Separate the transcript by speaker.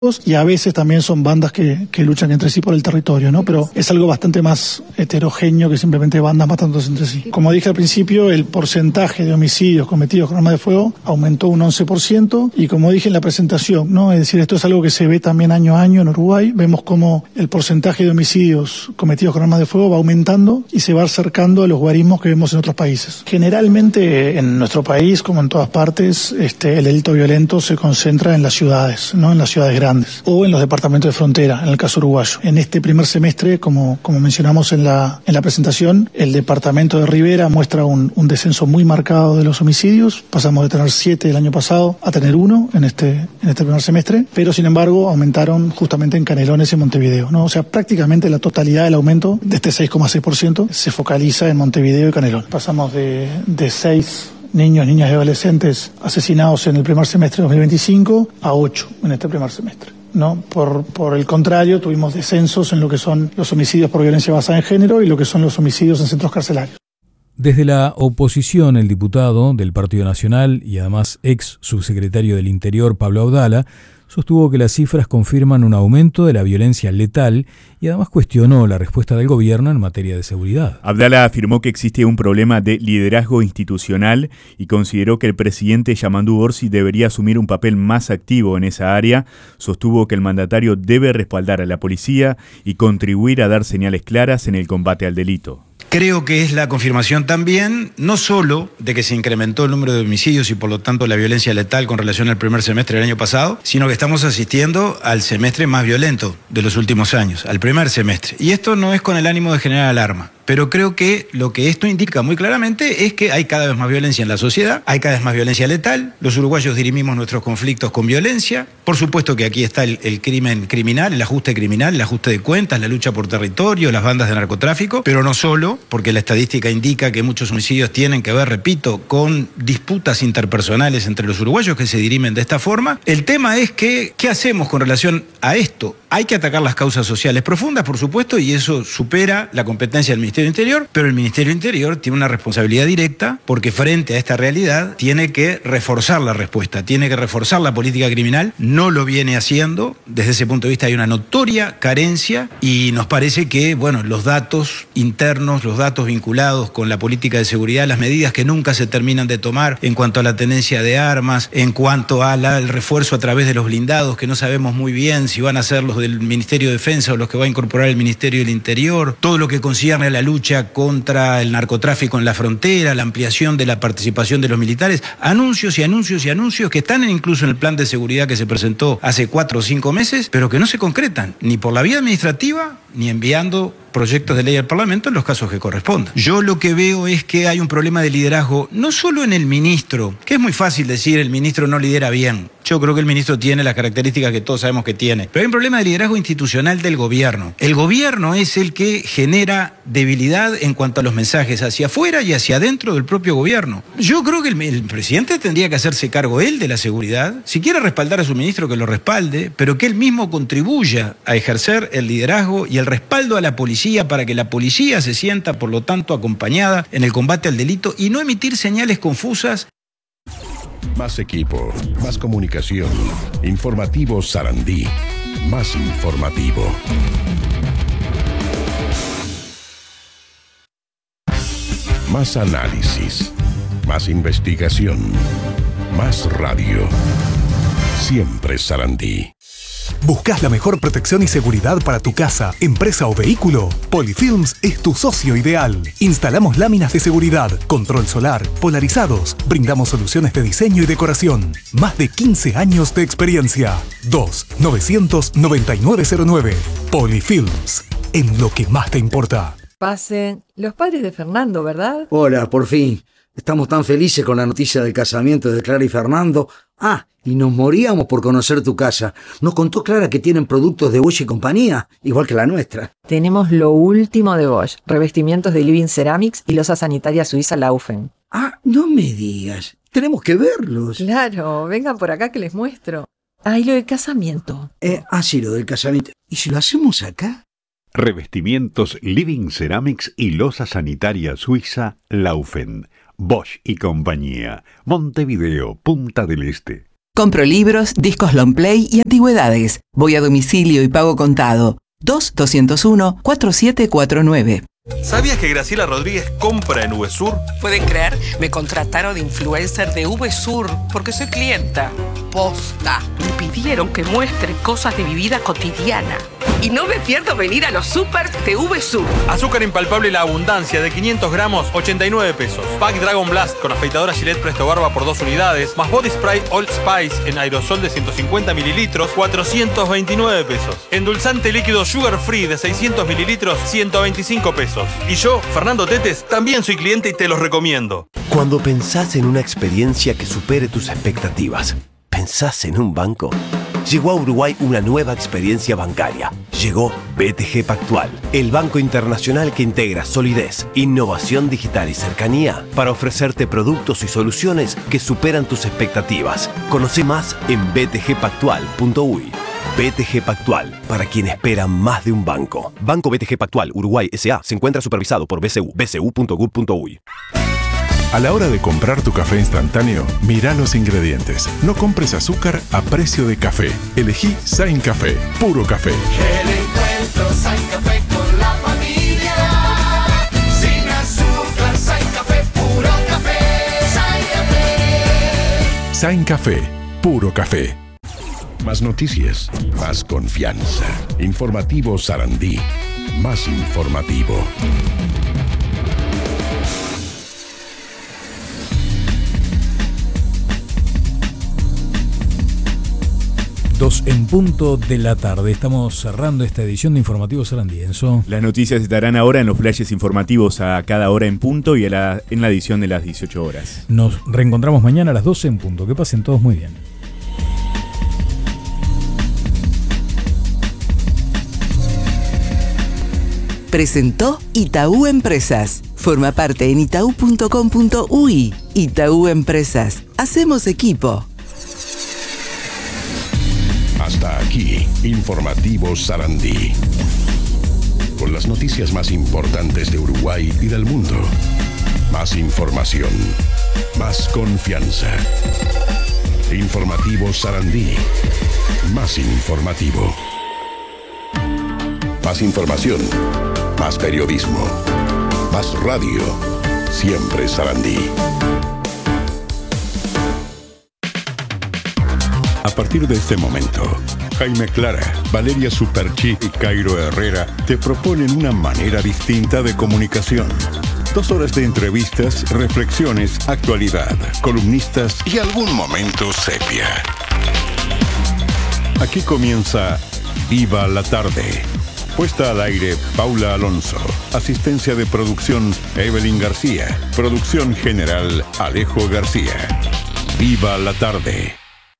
Speaker 1: y a veces también son bandas que luchan entre sí por el territorio, ¿no? Pero es algo bastante más heterogéneo que simplemente bandas matándose entre sí. Como dije al principio, el porcentaje de homicidios cometidos con arma de fuego aumentó un 11%, y como dije en la presentación, ¿no? Es decir, esto es algo que se ve también año a año en Uruguay. Vemos cómo el porcentaje de homicidios cometidos con armas de fuego va aumentando y se va acercando a los guarismos que vemos en otros países. Generalmente en nuestro país, como en todas partes, el delito violento se concentra en las ciudades, ¿no? En las ciudades grandes o en los departamentos de frontera, en el caso uruguayo. En este primer semestre, como mencionamos en la presentación, el departamento de Rivera muestra un descenso muy marcado de los homicidios. Pasamos de tener 7 el año pasado a tener 1 en este primer semestre, pero sin embargo aumentaron justamente en Canelones y Montevideo, ¿no? O sea, prácticamente la totalidad del aumento de este 6,6% se focaliza en Montevideo y Canelones. Pasamos de 6 niños, niñas y adolescentes asesinados en el primer semestre de 2025 a 8 en este primer semestre, ¿no? Por el contrario, tuvimos descensos en lo que son los homicidios por violencia basada en género y lo que son los homicidios en centros carcelarios.
Speaker 2: Desde la oposición, el diputado del Partido Nacional y además ex subsecretario del Interior, Pablo Abdala, sostuvo que las cifras confirman un aumento de la violencia letal y además cuestionó la respuesta del gobierno en materia de seguridad.
Speaker 3: Abdala afirmó que existe un problema de liderazgo institucional y consideró que el presidente Yamandu Orsi debería asumir un papel más activo en esa área. Sostuvo que el mandatario debe respaldar a la policía y contribuir a dar señales claras en el combate al delito.
Speaker 4: Creo que es la confirmación también, no solo de que se incrementó el número de homicidios y por lo tanto la violencia letal con relación al primer semestre del año pasado, sino que estamos asistiendo al semestre más violento de los últimos años, al primer semestre. Y esto no es con el ánimo de generar alarma, pero creo que lo que esto indica muy claramente es que hay cada vez más violencia en la sociedad, hay cada vez más violencia letal, los uruguayos dirimimos nuestros conflictos con violencia, por supuesto que aquí está el crimen criminal, el ajuste de cuentas, la lucha por territorio, las bandas de narcotráfico, pero no solo, porque la estadística indica que muchos homicidios tienen que ver, repito, con disputas interpersonales entre los uruguayos que se dirimen de esta forma. El tema es que, ¿qué hacemos con relación a esto? Hay que atacar las causas sociales profundas, por supuesto, y eso supera la competencia del Ministerio del Interior, pero el Ministerio del Interior tiene una responsabilidad directa porque frente a esta realidad tiene que reforzar la respuesta, tiene que reforzar la política criminal, no lo viene haciendo. Desde ese punto de vista hay una notoria carencia y nos parece que, bueno, los datos internos, los datos vinculados con la política de seguridad, las medidas que nunca se terminan de tomar en cuanto a la tenencia de armas, en cuanto al refuerzo a través de los blindados, que no sabemos muy bien si van a ser los del Ministerio de Defensa o los que va a incorporar el Ministerio del Interior, todo lo que concierne a la lucha contra el narcotráfico en la frontera, la ampliación de la participación de los militares, anuncios y anuncios y anuncios que están incluso en el plan de seguridad que se presentó hace 4 o 5 meses, pero que no se concretan ni por la vía administrativa ni enviando proyectos de ley al Parlamento en los casos que correspondan. Yo lo que veo es que hay un problema de liderazgo, no solo en el ministro, que es muy fácil decir el ministro no lidera bien. Yo creo que el ministro tiene las características que todos sabemos que tiene, pero hay un problema de liderazgo institucional del gobierno. El gobierno es el que genera debilidad en cuanto a los mensajes hacia afuera y hacia adentro del propio gobierno. Yo creo que el presidente tendría que hacerse cargo él de la seguridad, si quiere respaldar a su ministro que lo respalde, pero que él mismo contribuya a ejercer el liderazgo y el respaldo a la policía para que la policía se sienta, por lo tanto, acompañada en el combate al delito y no emitir señales confusas.
Speaker 5: Más equipo, más comunicación. Informativo Sarandí. Más informativo. Más análisis. Más investigación. Más radio. Siempre Sarandí.
Speaker 6: ¿Buscas la mejor protección y seguridad para tu casa, empresa o vehículo? Polyfilms es tu socio ideal. Instalamos láminas de seguridad, control solar, polarizados. Brindamos soluciones de diseño y decoración. Más de 15 años de experiencia. 2-900-9909. Polyfilms. En lo que más te importa.
Speaker 7: Pasen. Los padres de Fernando, ¿verdad?
Speaker 8: Hola, por fin. Estamos tan felices con la noticia del casamiento de Clara y Fernando. Y nos moríamos por conocer tu casa. Nos contó Clara que tienen productos de Bosch y compañía, igual que la nuestra.
Speaker 7: Tenemos lo último de Bosch. Revestimientos de Living Ceramics y losa sanitaria suiza Laufen.
Speaker 8: No me digas. Tenemos que verlos.
Speaker 7: Claro, vengan por acá que les muestro. Y lo del casamiento.
Speaker 8: Sí, lo del casamiento. ¿Y si lo hacemos acá?
Speaker 9: Revestimientos Living Ceramics y losa sanitaria suiza Laufen. Bosch y compañía. Montevideo, Punta del Este.
Speaker 10: Compro libros, discos long play y antigüedades. Voy a domicilio y pago contado. 2-201-4749.
Speaker 11: ¿Sabías que Graciela Rodríguez compra en VSUR?
Speaker 12: ¿Pueden creer? Me contrataron de influencer de VSUR porque soy clienta. Posta. Me pidieron que muestre cosas de mi vida cotidiana. Y no me pierdo venir a los supers de VSUR.
Speaker 11: Azúcar impalpable La Abundancia de 500 gramos, 89 pesos. Pack Dragon Blast con afeitadora Gillette Presto Barba por 2 unidades. Más Body Spray Old Spice en aerosol de 150 mililitros, 429 pesos. Endulzante líquido Sugar Free de 600 mililitros, 125 pesos. Y yo, Fernando Tetes, también soy cliente y te los recomiendo.
Speaker 13: Cuando pensás en una experiencia que supere tus expectativas, ¿pensás en un banco? Llegó a Uruguay una nueva experiencia bancaria. Llegó BTG Pactual, el banco internacional que integra solidez, innovación digital y cercanía para ofrecerte productos y soluciones que superan tus expectativas. Conoce más en btgpactual.uy. BTG Pactual, para quien espera más de un banco. Banco BTG Pactual Uruguay S.A. se encuentra supervisado por BCU, bcu.gov.uy.
Speaker 14: A la hora de comprar tu café instantáneo, mira los ingredientes. No compres azúcar a precio de café. Elegí Sain Café, puro café.
Speaker 15: El encuentro Sain Café con la familia. Sin azúcar, Sain Café, puro café. Sain Café.
Speaker 14: Sain Café, puro café.
Speaker 5: Más noticias, más confianza. Informativo Sarandí, más informativo.
Speaker 2: Dos en punto de la tarde. Estamos cerrando esta edición de Informativo Sarandí. Enzo.
Speaker 3: Las noticias estarán ahora en los flashes informativos a cada hora en punto y en la edición de las 18 horas.
Speaker 2: Nos reencontramos mañana a las 12 en punto. Que pasen todos muy bien.
Speaker 10: Presentó Itaú Empresas. Forma parte en itaú.com.uy. Itaú Empresas. Hacemos equipo.
Speaker 5: Hasta aquí, Informativo Sarandí. Con las noticias más importantes de Uruguay y del mundo. Más información, más confianza. Informativo Sarandí, más informativo. Más información, más periodismo, más radio. Siempre Sarandí.
Speaker 9: A partir de este momento, Jaime Clara, Valeria Superchi y Cairo Herrera te proponen una manera distinta de comunicación. 2 horas de entrevistas, reflexiones, actualidad, columnistas y algún momento sepia. Aquí comienza Viva la Tarde. Puesta al aire Paula Alonso. Asistencia de producción Evelyn García. Producción general Alejo García. Viva la Tarde.